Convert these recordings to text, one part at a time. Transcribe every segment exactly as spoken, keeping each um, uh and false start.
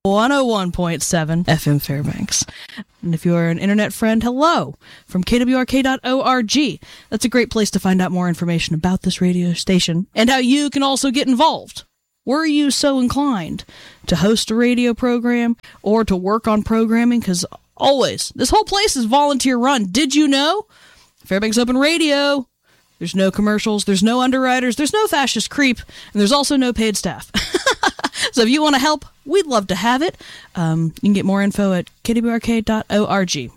one oh one point seven F M Fairbanks. And if you are an internet friend, hello from K W R K dot org. That's a great place to find out more information about this radio station and how you can also get involved. Were you so inclined to host a radio program or to work on programming? Because always, this whole place is volunteer run. Did you know? Fairbanks Open Radio. There's no commercials, there's no underwriters, there's no fascist creep, and there's also no paid staff. So if you want to help, we'd love to have it. Um, you can get more info at K W R K dot org.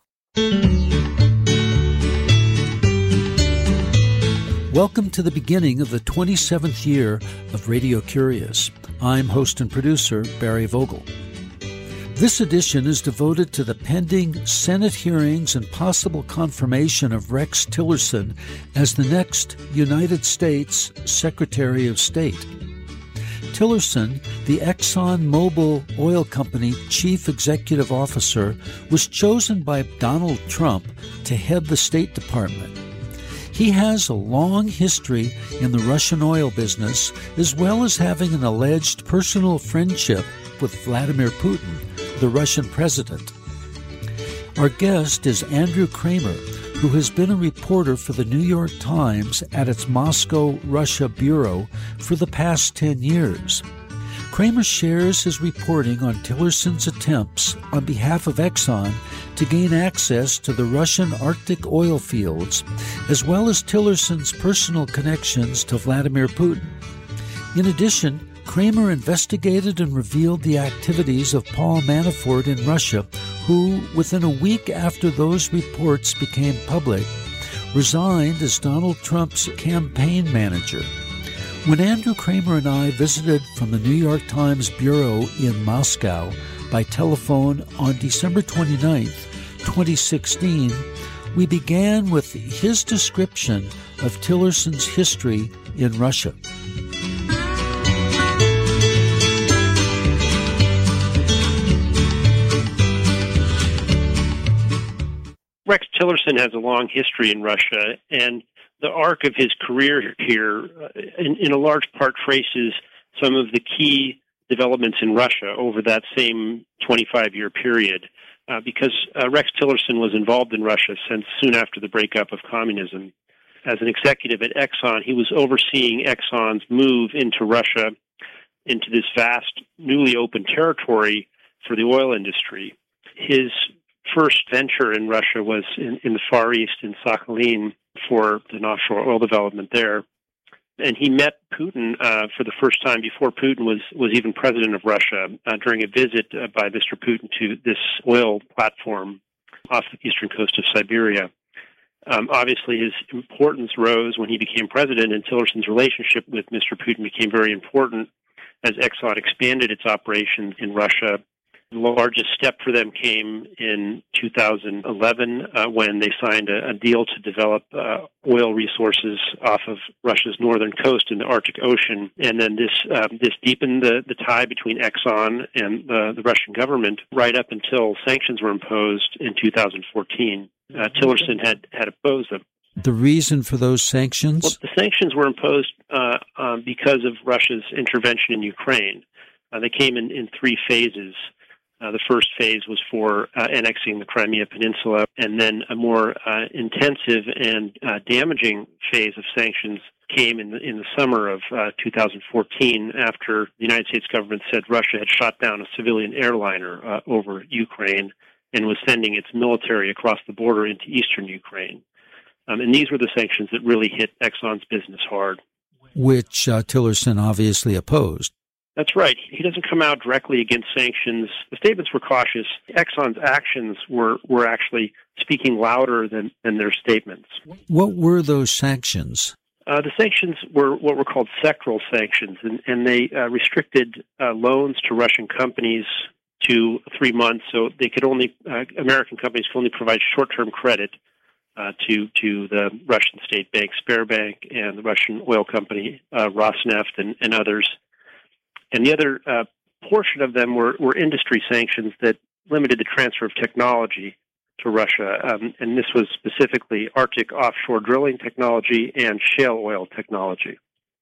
Welcome to the beginning of the twenty-seventh year of Radio Curious. I'm host and producer Barry Vogel. This edition is devoted to the pending Senate hearings and possible confirmation of Rex Tillerson as the next United States Secretary of State. Tillerson, the ExxonMobil Oil Company Chief Executive Officer, was chosen by Donald Trump to head the State Department. He has a long history in the Russian oil business, as well as having an alleged personal friendship with Vladimir Putin, the Russian president. Our guest is Andrew Kramer, who has been a reporter for the New York Times at its Moscow, Russia bureau for the past ten years. Kramer shares his reporting on Tillerson's attempts on behalf of Exxon to gain access to the Russian Arctic oil fields, as well as Tillerson's personal connections to Vladimir Putin. In addition, Kramer investigated and revealed the activities of Paul Manafort in Russia, who, within a week after those reports became public, resigned as Donald Trump's campaign manager. When Andrew Kramer and I visited from the New York Times bureau in Moscow by telephone on December twenty-ninth, twenty sixteen, we began with his description of Tillerson's history in Russia. Rex Tillerson has a long history in Russia, and the arc of his career here, uh, in, in a large part, traces some of the key developments in Russia over that same twenty-five-year period, uh, because uh, Rex Tillerson was involved in Russia since soon after the breakup of communism. As an executive at Exxon, he was overseeing Exxon's move into Russia, into this vast, newly open territory for the oil industry. His first venture in Russia was in, in the Far East, in Sakhalin, for an offshore oil development there. And he met Putin uh, for the first time before Putin was, was even president of Russia, uh, during a visit uh, by Mister Putin to this oil platform off the eastern coast of Siberia. Um, obviously, his importance rose when he became president, and Tillerson's relationship with Mister Putin became very important as Exxon expanded its operations in Russia. The largest step for them came in two thousand eleven uh, when they signed a, a deal to develop uh, oil resources off of Russia's northern coast in the Arctic Ocean. And then this um, this deepened the, the tie between Exxon and uh, the Russian government right up until sanctions were imposed in two thousand fourteen. Uh, Tillerson had, had opposed them. The reason for those sanctions? Well, the sanctions were imposed uh, um, because of Russia's intervention in Ukraine. Uh, they came in, in three phases. Uh, the first phase was for uh, annexing the Crimea Peninsula, and then a more uh, intensive and uh, damaging phase of sanctions came in the, in the summer of uh, two thousand fourteen after the United States government said Russia had shot down a civilian airliner uh, over Ukraine and was sending its military across the border into eastern Ukraine. Um, and these were the sanctions that really hit Exxon's business hard. Which uh, Tillerson obviously opposed. That's right. He doesn't come out directly against sanctions. The statements were cautious. Exxon's actions were, were actually speaking louder than, than their statements. What were those sanctions? Uh, the sanctions were what were called sectoral sanctions, and, and they uh, restricted uh, loans to Russian companies to three months. So they could only, uh, American companies could only provide short-term credit uh, to to the Russian state bank Sberbank and the Russian oil company uh, Rosneft and, and others. And the other uh, portion of them were, were industry sanctions that limited the transfer of technology to Russia. Um, and this was specifically Arctic offshore drilling technology and shale oil technology.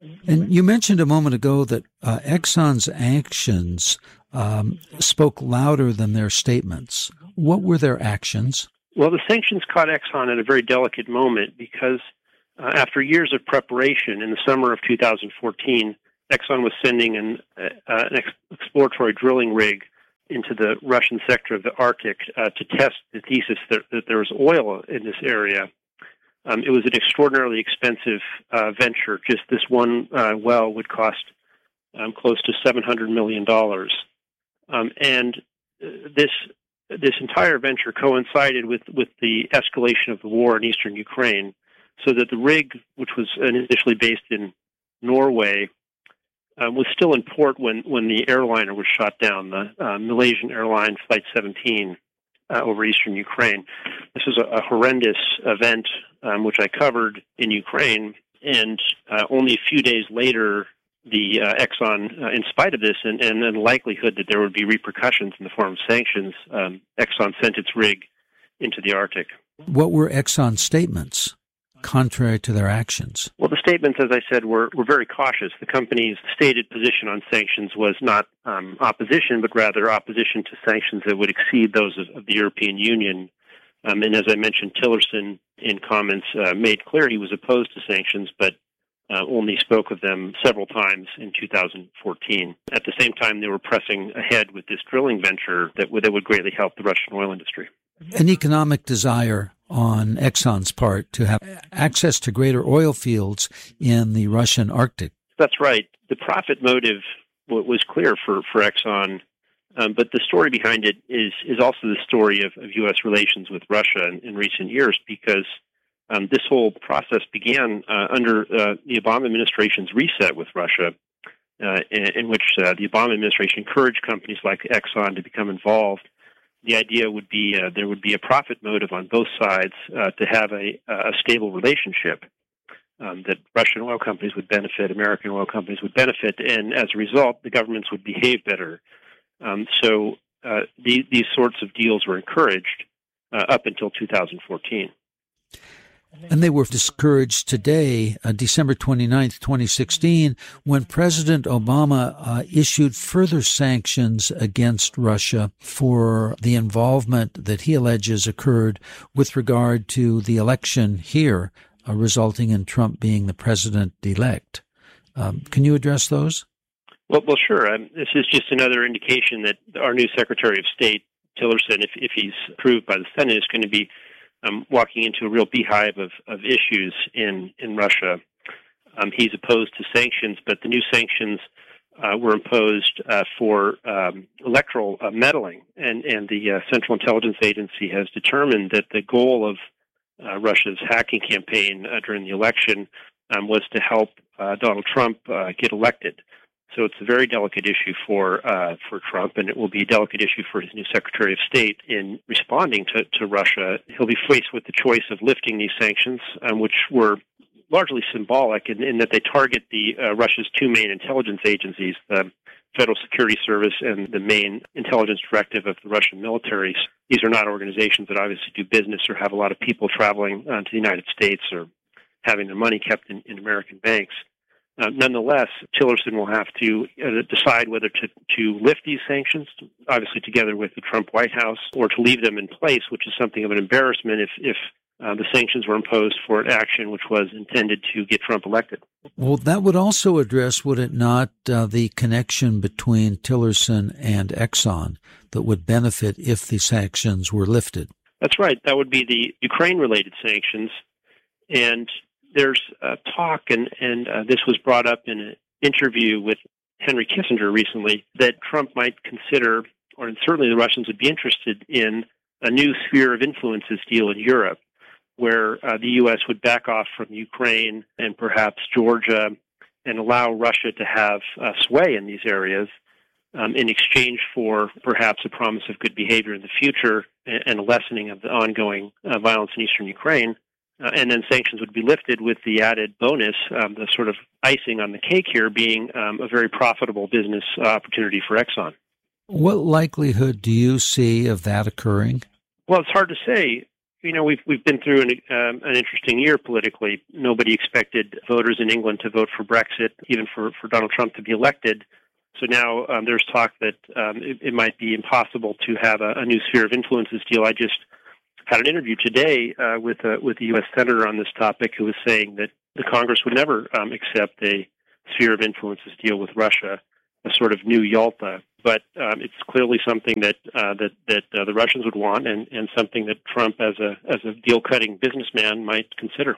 And you mentioned a moment ago that uh, Exxon's actions um, spoke louder than their statements. What were their actions? Well, the sanctions caught Exxon at a very delicate moment because uh, after years of preparation, in the summer of two thousand fourteen, Exxon was sending an, uh, an ex- exploratory drilling rig into the Russian sector of the Arctic uh, to test the thesis that, that there was oil in this area. Um, it was an extraordinarily expensive uh, venture. Just this one uh, well would cost um, close to seven hundred million dollars. Um, and uh, this this entire venture coincided with, with the escalation of the war in eastern Ukraine, so that the rig, which was initially based in Norway, uh, was still in port when, when the airliner was shot down, the uh, Malaysian airline Flight seventeen. Uh, over eastern Ukraine. This was a, a horrendous event, um, which I covered in Ukraine, and uh, only a few days later, the uh, Exxon, uh, in spite of this, and, and the likelihood that there would be repercussions in the form of sanctions, um, Exxon sent its rig into the Arctic. What were Exxon's statements, contrary to their actions? Well, the statements, as I said, were, were very cautious. The company's stated position on sanctions was not um, opposition, but rather opposition to sanctions that would exceed those of, of the European Union. Um, and as I mentioned, Tillerson, in comments, uh, made clear he was opposed to sanctions, but uh, only spoke of them several times in two thousand fourteen. At the same time, they were pressing ahead with this drilling venture that would, that would greatly help the Russian oil industry. An economic desire on Exxon's part to have access to greater oil fields in the Russian Arctic. That's right. The profit motive w- was clear for, for Exxon, um, but the story behind it is, is also the story of, of U S relations with Russia in, in recent years, because um, this whole process began uh, under uh, the Obama administration's reset with Russia, uh, in, in which uh, the Obama administration encouraged companies like Exxon to become involved. The idea would be uh, there would be a profit motive on both sides uh, to have a, a stable relationship, um, that Russian oil companies would benefit, American oil companies would benefit, and as a result, the governments would behave better. Um, so uh, the, these sorts of deals were encouraged uh, up until two thousand fourteen. And they were discouraged today, uh, December twenty-ninth, twenty sixteen, when President Obama uh, issued further sanctions against Russia for the involvement that he alleges occurred with regard to the election here, uh, resulting in Trump being the president-elect. Um, can you address those? Well, well, sure. Um, this is just another indication that our new Secretary of State, Tillerson, if, if he's approved by the Senate, is going to be Um, walking into a real beehive of, of issues in, in Russia. Um, he's opposed to sanctions, but the new sanctions uh, were imposed uh, for um, electoral uh, meddling, and, and the uh, Central Intelligence Agency has determined that the goal of uh, Russia's hacking campaign uh, during the election um, was to help uh, Donald Trump uh, get elected. So it's a very delicate issue for uh, for Trump, and it will be a delicate issue for his new Secretary of State in responding to, to Russia. He'll be faced with the choice of lifting these sanctions, um, which were largely symbolic in, in that they target the uh, Russia's two main intelligence agencies, the Federal Security Service and the main intelligence directive of the Russian military. These are not organizations that obviously do business or have a lot of people traveling uh, to the United States or having their money kept in, in American banks. Uh, nonetheless, Tillerson will have to uh, decide whether to, to lift these sanctions, obviously together with the Trump White House, or to leave them in place, which is something of an embarrassment if, if uh, the sanctions were imposed for an action which was intended to get Trump elected. Well, that would also address, would it not, uh, the connection between Tillerson and Exxon that would benefit if the sanctions were lifted? That's right. That would be the Ukraine-related sanctions, and there's uh, talk, and, and uh, this was brought up in an interview with Henry Kissinger recently, that Trump might consider, or certainly the Russians would be interested in, a new sphere of influences deal in Europe, where uh, the U S would back off from Ukraine and perhaps Georgia and allow Russia to have uh, sway in these areas um, in exchange for perhaps a promise of good behavior in the future and, and a lessening of the ongoing uh, violence in eastern Ukraine. Uh, and then sanctions would be lifted with the added bonus, um, the sort of icing on the cake here being um, a very profitable business uh, opportunity for Exxon. What likelihood do you see of that occurring? Well, it's hard to say. you know, we've we've been through an, um, an interesting year politically. Nobody expected voters in England to vote for Brexit, even for, for Donald Trump to be elected. So now um, there's talk that um, it, it might be impossible to have a, a new sphere of influences deal. I just had an interview today uh, with a, with a U S senator on this topic who was saying that the Congress would never um, accept a sphere of influences deal with Russia, a sort of new Yalta. But um, it's clearly something that uh, that that uh, the Russians would want, and, and something that Trump, as a as a deal-cutting businessman, might consider.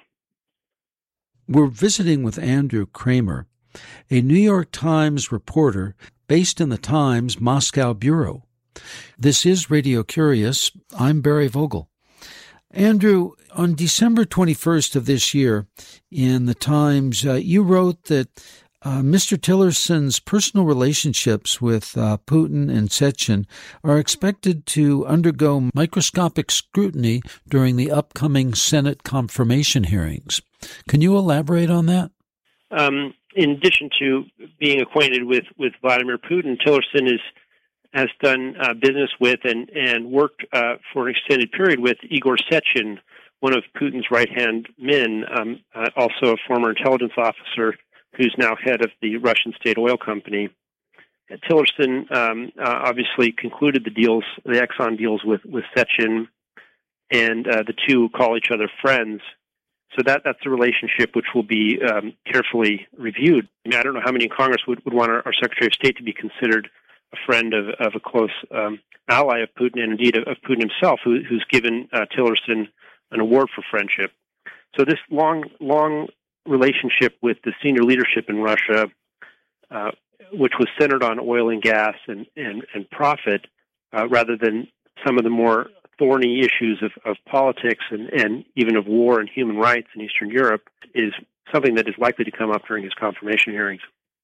We're visiting with Andrew Kramer, a New York Times reporter based in the Times Moscow bureau. This is Radio Curious. I'm Barry Vogel. Andrew, on December twenty-first of this year, in the Times, uh, you wrote that Uh, Mister Tillerson's personal relationships with uh, Putin and Sechin are expected to undergo microscopic scrutiny during the upcoming Senate confirmation hearings. Can you elaborate on that? Um, in addition to being acquainted with, with Vladimir Putin, Tillerson is, has done uh, business with and, and worked uh, for an extended period with Igor Sechin, one of Putin's right-hand men, um, uh, also a former intelligence officer who's now head of the Russian state oil company. Tillerson um, uh, obviously concluded the deals, the Exxon deals with, with Sechin, and uh, the two call each other friends. So that that's a relationship which will be um, carefully reviewed. I mean, I don't know how many in Congress would, would want our, our Secretary of State to be considered a friend of, of a close um, ally of Putin, and indeed of, of Putin himself, who, who's given uh, Tillerson an award for friendship. So this long, long relationship with the senior leadership in Russia, uh, which was centered on oil and gas and, and, and profit, uh, rather than some of the more thorny issues of, of politics and, and even of war and human rights in Eastern Europe, is something that is likely to come up during his confirmation hearings.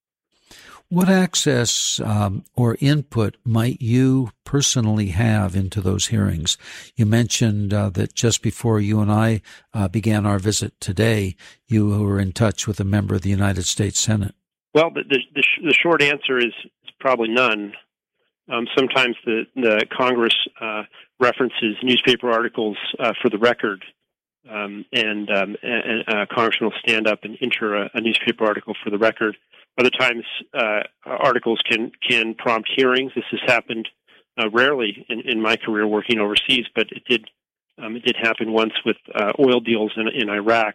What access um, or input might you personally have into those hearings? You mentioned uh, that just before you and I uh, began our visit today, you were in touch with a member of the United States Senate. Well, the the, the, sh- the short answer is, is probably none. Um, sometimes the, the Congress uh, references newspaper articles uh, for the record, um, and, um, and uh, Congressmen will stand up and enter a, a newspaper article for the record. Other times, uh, articles can, can prompt hearings. This has happened uh, rarely in, in my career working overseas, but it did um, it did happen once with uh, oil deals in, in Iraq.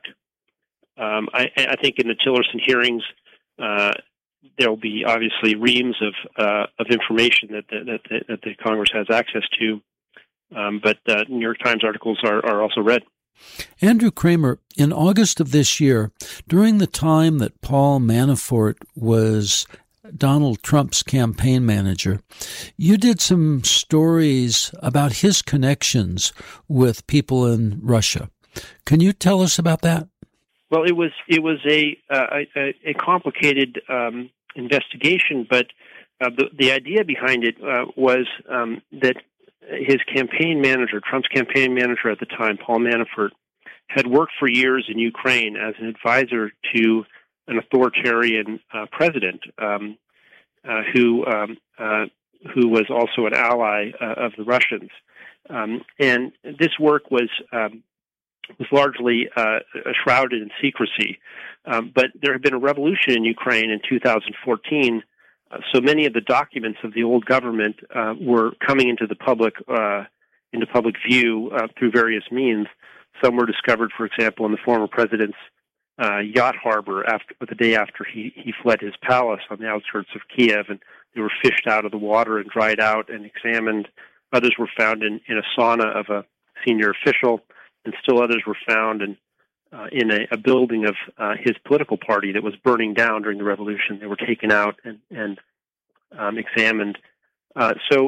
Um, I, I think in the Tillerson hearings, uh, there will be obviously reams of uh, of information that the, that, the, that the Congress has access to, um, but uh, New York Times articles are, are also read. Andrew Kramer, in August of this year, during the time that Paul Manafort was Donald Trump's campaign manager, you did some stories about his connections with people in Russia. Can you tell us about that? Well, it was it was a uh, a, a complicated um, investigation, but uh, the the idea behind it uh, was um, that his campaign manager, Trump's campaign manager at the time, Paul Manafort, had worked for years in Ukraine as an advisor to an authoritarian uh, president um, uh, who um, uh, who was also an ally uh, of the Russians. Um, and this work was um, was largely uh, shrouded in secrecy. Um, but there had been a revolution in Ukraine in two thousand fourteen. Uh, so many of the documents of the old government uh, were coming into the public uh, into public view uh, through various means. Some were discovered, for example, in the former president's uh, yacht harbor after the day after he, he fled his palace on the outskirts of Kiev, and they were fished out of the water and dried out and examined. Others were found in, in a sauna of a senior official, and still others were found in Uh, in a, a building of uh, his political party that was burning down during the revolution. They were taken out and, and um, examined. Uh, so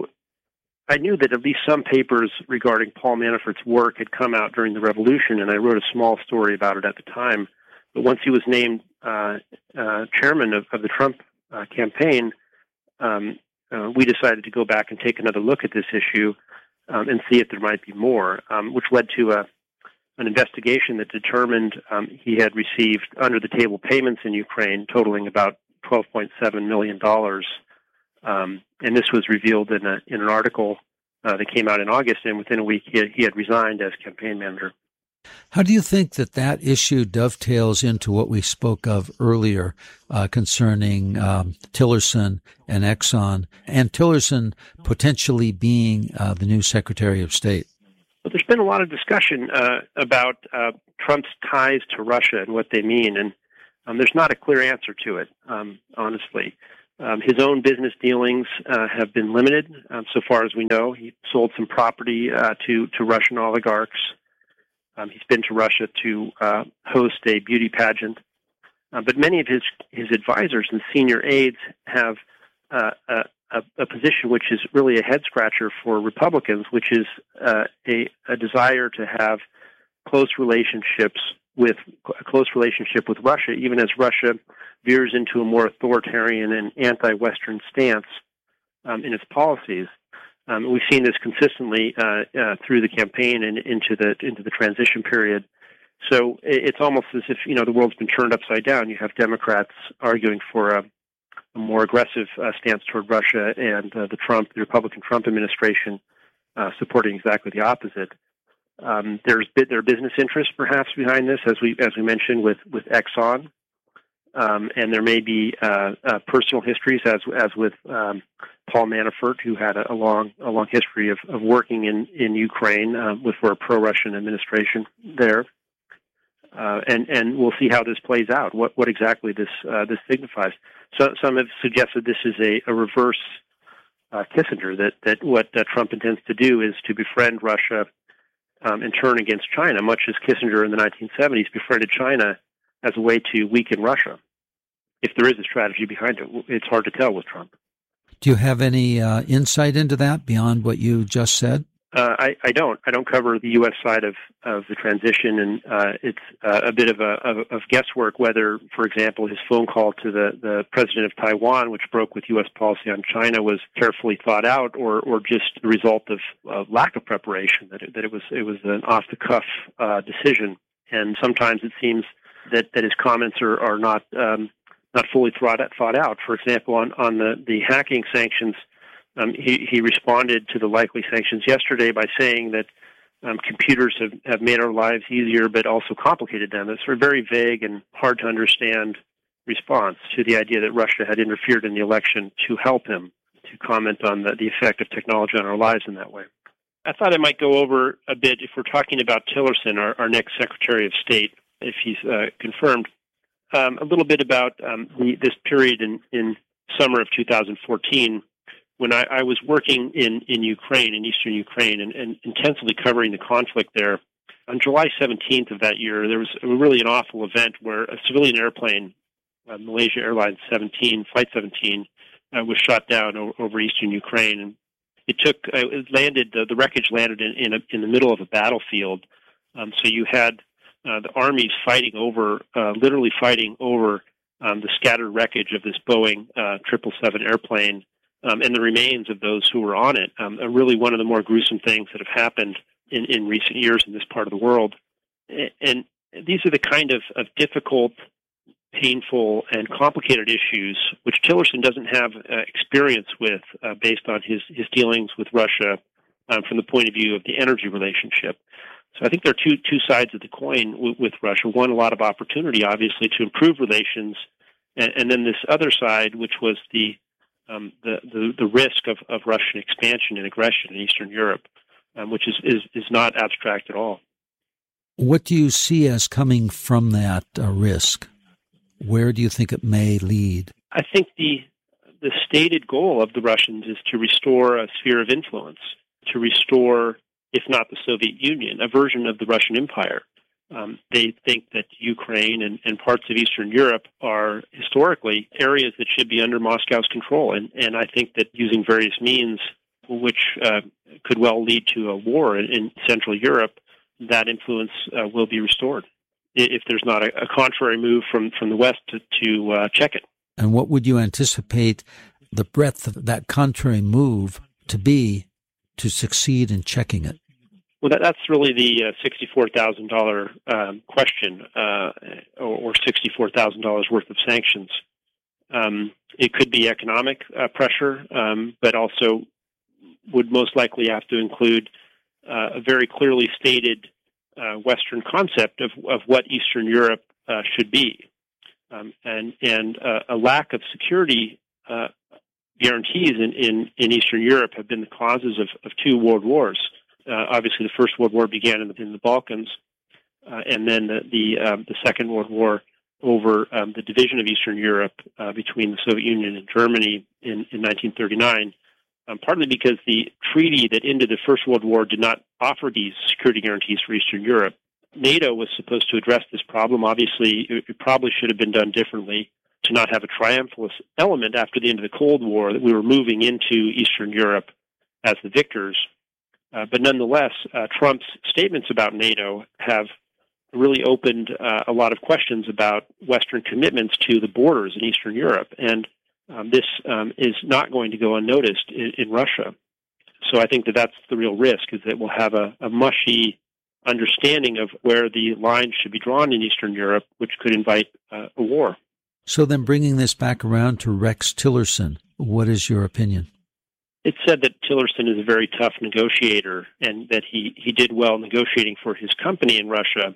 I knew that at least some papers regarding Paul Manafort's work had come out during the revolution, and I wrote a small story about it at the time. But once he was named uh, uh, chairman of, of the Trump uh, campaign, um, uh, we decided to go back and take another look at this issue um, and see if there might be more, um, which led to a an investigation that determined um, he had received under-the-table payments in Ukraine totaling about twelve point seven million dollars. Um, and this was revealed in, a, in an article uh, that came out in August, and within a week he had, he had resigned as campaign manager. How do you think that that issue dovetails into what we spoke of earlier uh, concerning um, Tillerson and Exxon, and Tillerson potentially being uh, the new Secretary of State? Well, there's been a lot of discussion uh, about uh, Trump's ties to Russia and what they mean, and um, there's not a clear answer to it, um, honestly. Um, his own business dealings uh, have been limited, um, so far as we know. He sold some property uh, to, to Russian oligarchs. Um, he's been to Russia to uh, host a beauty pageant. Uh, but many of his, his advisors and senior aides have uh, a, a position which is really a head-scratcher for Republicans, which is uh, a, a desire to have close relationships with a close relationship with Russia, even as Russia veers into a more authoritarian and anti-Western stance um, in its policies. Um, we've seen this consistently uh, uh, through the campaign and into the into the transition period. So it's almost as if you know the world's been turned upside down. You have Democrats arguing for a, a more aggressive uh, stance toward Russia, and uh, the Trump, the Republican Trump administration, uh, supporting exactly the opposite. Um, there's there are business interests perhaps behind this, as we as we mentioned with with Exxon, um, and there may be uh, uh, personal histories, as as with um, Paul Manafort, who had a, a long a long history of, of working in in Ukraine uh, with for a pro-Russian administration there, uh, and and we'll see how this plays out. What what exactly this uh, this signifies. So some have suggested this is a, a reverse uh, Kissinger, that that what uh, Trump intends to do is to befriend Russia. Um, and turn against China, much as Kissinger in the nineteen seventies befriended China as a way to weaken Russia. If there is a strategy behind it, it's hard to tell with Trump. Do you have any uh, insight into that beyond what you just said? Uh, I, I don't. I don't cover the U S side of, of the transition, and uh, it's uh, a bit of a of, of guesswork whether, for example, his phone call to the, the president of Taiwan, which broke with U S policy on China, was carefully thought out, or, or just the result of uh, lack of preparation. That it, that it was it was an off the cuff uh, decision, and sometimes it seems that, that his comments are are not um, not fully thought thought out. For example, on on the, the hacking sanctions. Um, he, he responded to the likely sanctions yesterday by saying that um, computers have, have made our lives easier but also complicated them. It's a very vague and hard to understand response to the idea that Russia had interfered in the election to help him to comment on the, the effect of technology on our lives in that way. I thought I might go over a bit, if we're talking about Tillerson, our, our next Secretary of State, if he's uh, confirmed, um, a little bit about um, the, this period in, in summer of two thousand fourteen, when I, I was working in, in Ukraine, in eastern Ukraine, and, and intensively covering the conflict there. On July seventeenth of that year, there was really an awful event where a civilian airplane, uh, Malaysia Airlines seventeen, Flight seventeen, uh, was shot down o- over eastern Ukraine. And it took, uh, it landed, uh, the wreckage landed in, in, a, in the middle of a battlefield. Um, so you had uh, the armies fighting over, uh, literally fighting over um, the scattered wreckage of this Boeing uh, triple seven airplane. Um, and the remains of those who were on it, um, are really one of the more gruesome things that have happened in, in recent years in this part of the world. And these are the kind of, of difficult, painful, and complicated issues which Tillerson doesn't have uh, experience with uh, based on his, his dealings with Russia um, from the point of view of the energy relationship. So I think there are two, two sides of the coin w- with Russia. One, a lot of opportunity, obviously, to improve relations, and, and then this other side, which was the Um, the, the, the risk of, of Russian expansion and aggression in Eastern Europe, um, which is, is, is not abstract at all. What do you see as coming from that uh, risk? Where do you think it may lead? I think the the stated goal of the Russians is to restore a sphere of influence, to restore, if not the Soviet Union, a version of the Russian Empire. Um, they think that Ukraine and, and parts of Eastern Europe are historically areas that should be under Moscow's control. And, and I think that using various means, which uh, could well lead to a war in, in Central Europe, that influence uh, will be restored if there's not a, a contrary move from, from the West to, to uh, check it. And what would you anticipate the breadth of that contrary move to be to succeed in checking it? Well, that, that's really the uh, sixty-four thousand dollars um, question, uh, or, or sixty-four thousand dollars worth of sanctions. Um, it could be economic uh, pressure, um, but also would most likely have to include uh, a very clearly stated uh, Western concept of, of what Eastern Europe uh, should be. Um, and and uh, a lack of security uh, guarantees in, in, in Eastern Europe have been the causes of, of two world wars. Uh, obviously, the First World War began in the, in the Balkans, uh, and then the the, um, the Second World War over um, the division of Eastern Europe uh, between the Soviet Union and Germany in, in nineteen thirty-nine, um, partly because the treaty that ended the First World War did not offer these security guarantees for Eastern Europe. NATO was supposed to address this problem. Obviously, it, it probably should have been done differently to not have a triumphalist element after the end of the Cold War, that we were moving into Eastern Europe as the victors. Uh, but nonetheless, uh, Trump's statements about NATO have really opened uh, a lot of questions about Western commitments to the borders in Eastern Europe. And um, this um, is not going to go unnoticed in, in Russia. So I think that that's the real risk, is that we'll have a, a mushy understanding of where the lines should be drawn in Eastern Europe, which could invite uh, a war. So then bringing this back around to Rex Tillerson, what is your opinion? It's said that Tillerson is a very tough negotiator and that he, he did well negotiating for his company in Russia.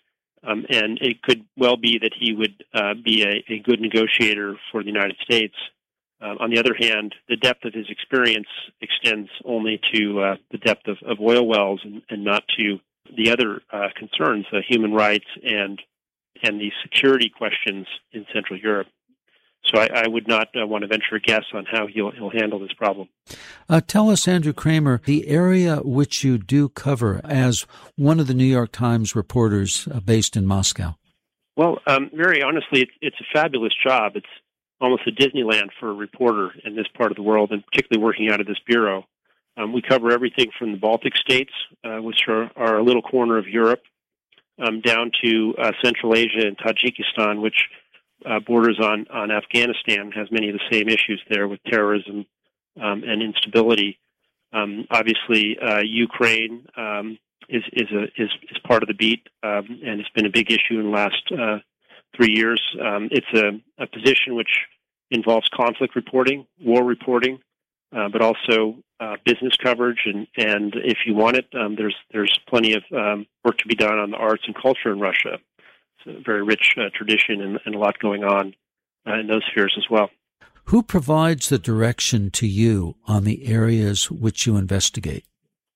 Um, and it could well be that he would uh, be a, a good negotiator for the United States. Uh, on the other hand, the depth of his experience extends only to uh, the depth of, of oil wells and, and not to the other uh, concerns, uh, human rights and and the security questions in Central Europe. So I, I would not uh, want to venture a guess on how he'll, he'll handle this problem. Uh, tell us, Andrew Kramer, the area which you do cover as one of the New York Times reporters uh, based in Moscow. Well, um, very honestly, it's, it's a fabulous job. It's almost a Disneyland for a reporter in this part of the world, and particularly working out of this bureau. Um, we cover everything from the Baltic states, uh, which are, are a little corner of Europe, um, down to uh, Central Asia and Tajikistan, which uh, borders on, on Afghanistan, has many of the same issues there with terrorism um, and instability. Um, obviously, uh, Ukraine um, is is, a, is is part of the beat, um, and it's been a big issue in the last uh, three years. Um, it's a, a position which involves conflict reporting, war reporting, uh, but also uh, business coverage. And, and if you want it, um, there's there's plenty of um, work to be done on the arts and culture in Russia. It's a very rich uh, tradition and, and a lot going on uh, in those spheres as well. Who provides the direction to you on the areas which you investigate?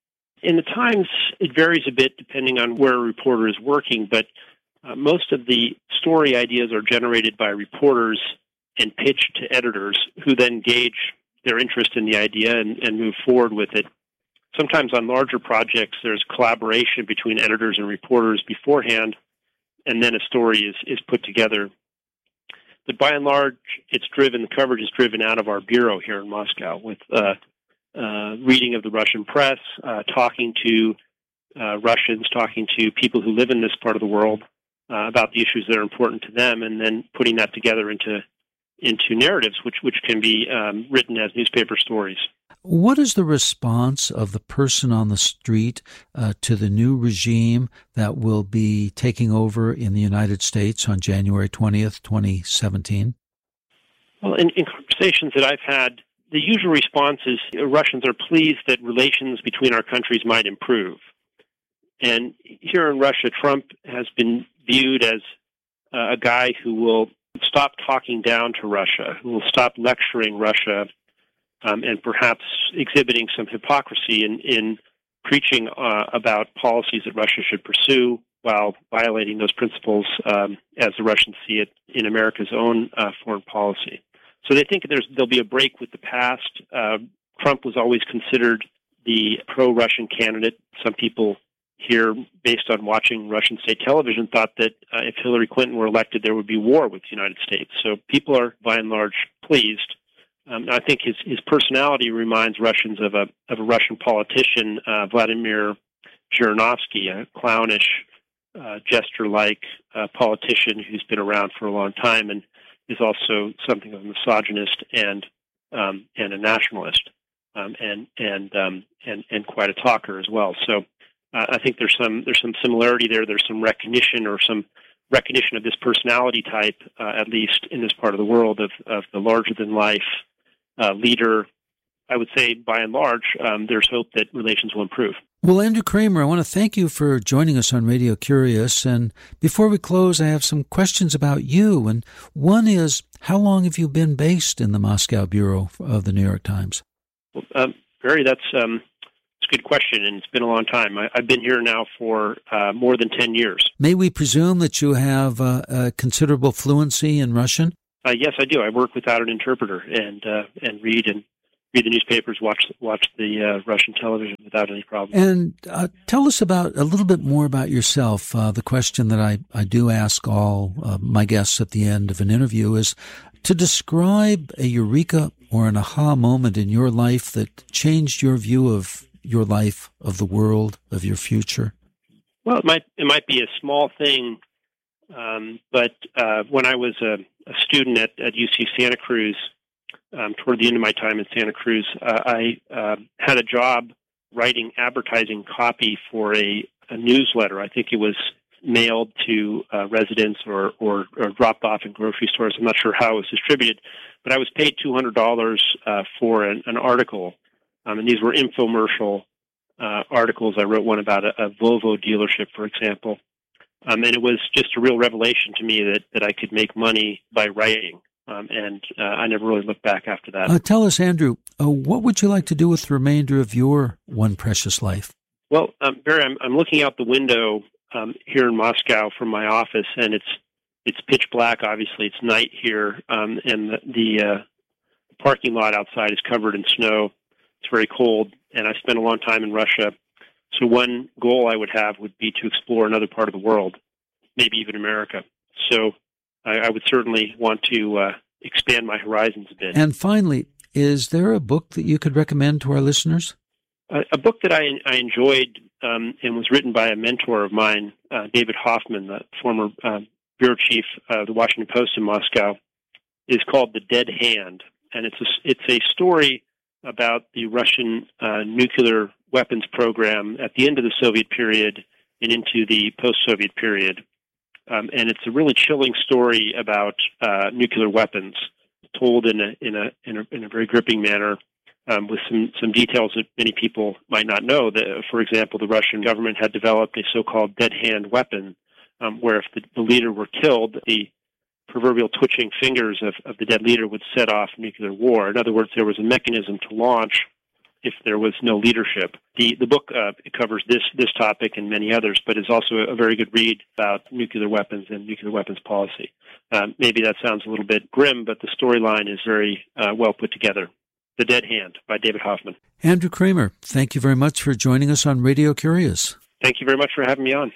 In the Times, it varies a bit depending on where a reporter is working, but uh, most of the story ideas are generated by reporters and pitched to editors, who then gauge their interest in the idea and, and move forward with it. Sometimes on larger projects, there's collaboration between editors and reporters beforehand, and then a story is, is put together. But by and large, it's driven, the coverage is driven out of our bureau here in Moscow with uh, uh, reading of the Russian press, uh, talking to uh, Russians, talking to people who live in this part of the world uh, about the issues that are important to them, and then putting that together into into narratives, which, which can be um, written as newspaper stories. What is the response of the person on the street uh, to the new regime that will be taking over in the United States on January twentieth, twenty seventeen? Well, in, in conversations that I've had, the usual response is uh, Russians are pleased that relations between our countries might improve. And here in Russia, Trump has been viewed as uh, a guy who will stop talking down to Russia, who will stop lecturing Russia, Um, and perhaps exhibiting some hypocrisy in, in preaching uh, about policies that Russia should pursue while violating those principles um, as the Russians see it in America's own uh, foreign policy. So they think there's, there'll be a break with the past. Uh, Trump was always considered the pro-Russian candidate. Some people here, based on watching Russian state television, thought that uh, if Hillary Clinton were elected, there would be war with the United States. So people are, by and large, pleased. Um, I think his, his personality reminds Russians of a of a Russian politician, uh, Vladimir Zhirinovsky, a clownish, uh, jester-like uh, politician who's been around for a long time and is also something of a misogynist and um, and a nationalist, um, and and um, and and quite a talker as well. So uh, I think there's some there's some similarity there. There's some recognition or some recognition of this personality type, uh, at least in this part of the world, of of the larger-than-life Uh, leader I would say, by and large, um, there's hope that relations will improve. Well, Andrew Kramer, I want to thank you for joining us on Radio Curious. And before we close, I have some questions about you. And one is, how long have you been based in the Moscow bureau of the New York Times? Well, um, Barry, that's um, it's a good question, and it's been a long time. I, I've been here now for uh, more than ten years. May we presume that you have uh, a considerable fluency in Russian? Uh, yes, I do. I work without an interpreter and uh, and read and read the newspapers, watch watch the uh, Russian television without any problem. And uh, tell us about a little bit more about yourself. Uh, the question that I, I do ask all uh, my guests at the end of an interview is to describe a eureka or an aha moment in your life that changed your view of your life, of the world, of your future. Well, it might it might be a small thing, um, but uh, when I was a, a student at, at U C Santa Cruz, Um, toward the end of my time in Santa Cruz, uh, I uh, had a job writing advertising copy for a, a newsletter. I think it was mailed to uh, residents or, or, or dropped off in grocery stores. I'm not sure how it was distributed, but I was paid two hundred dollars uh, for an, an article, um, and these were infomercial uh, articles. I wrote one about a, a Volvo dealership, for example, um, and it was just a real revelation to me that, that I could make money by writing. Um, and uh, I never really looked back after that. Uh, tell us, Andrew, uh, what would you like to do with the remainder of your one precious life? Well, um, Barry, I'm, I'm looking out the window um, here in Moscow from my office, and it's it's pitch black. Obviously, it's night here, um, and the, the uh, parking lot outside is covered in snow. It's very cold, and I spent a long time in Russia. So one goal I would have would be to explore another part of the world, maybe even America. So I would certainly want to uh, expand my horizons a bit. And finally, is there a book that you could recommend to our listeners? Uh, a book that I, I enjoyed um, and was written by a mentor of mine, uh, David Hoffman, the former uh, bureau chief of the Washington Post in Moscow, is called The Dead Hand. And it's a, it's a story about the Russian uh, nuclear weapons program at the end of the Soviet period and into the post-Soviet period. Um, and it's a really chilling story about uh, nuclear weapons, told in a in a in a, in a very gripping manner, um, with some, some details that many people might not know. That, for example, the Russian government had developed a so-called dead hand weapon, um, where if the, the leader were killed, the proverbial twitching fingers of, of the dead leader would set off nuclear war. In other words, there was a mechanism to launch if there was no leadership. The the book uh, covers this this topic and many others, but is also a very good read about nuclear weapons and nuclear weapons policy. Um, maybe that sounds a little bit grim, but the storyline is very uh, well put together. The Dead Hand by David Hoffman. Andrew Kramer, thank you very much for joining us on Radio Curious. Thank you very much for having me on.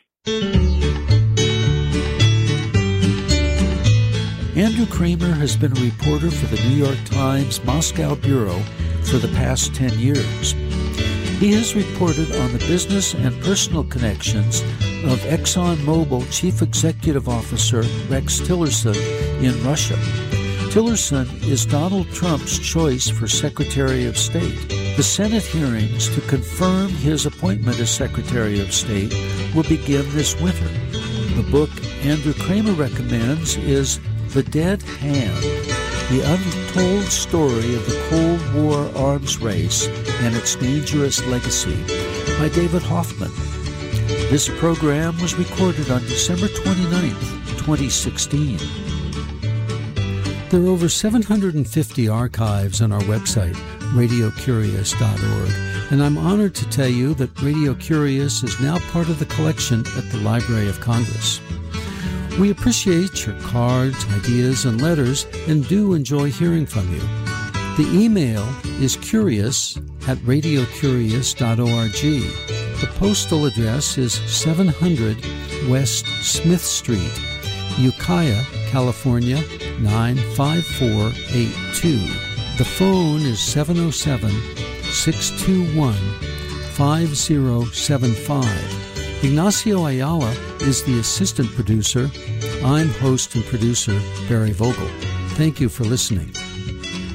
Andrew Kramer has been a reporter for the New York Times Moscow Bureau for the past ten years. He has reported on the business and personal connections of ExxonMobil Chief Executive Officer Rex Tillerson in Russia. Tillerson is Donald Trump's choice for Secretary of State. The Senate hearings to confirm his appointment as Secretary of State will begin this winter. The book Andrew Kramer recommends is The Dead Hand, the untold story of the Cold War arms race and its dangerous legacy, by David Hoffman. This program was recorded on December twenty-ninth, twenty sixteen. There are over seven hundred fifty archives on our website, radio curious dot org, and I'm honored to tell you that Radio Curious is now part of the collection at the Library of Congress. We appreciate your cards, ideas, and letters, and do enjoy hearing from you. The email is curious at radio curious dot org. The postal address is seven hundred West Smith Street, Ukiah, California, nine five four eight two. The phone is seven oh seven, six two one, five oh seven five. Ignacio Ayala is the assistant producer. I'm host and producer Barry Vogel. Thank you for listening.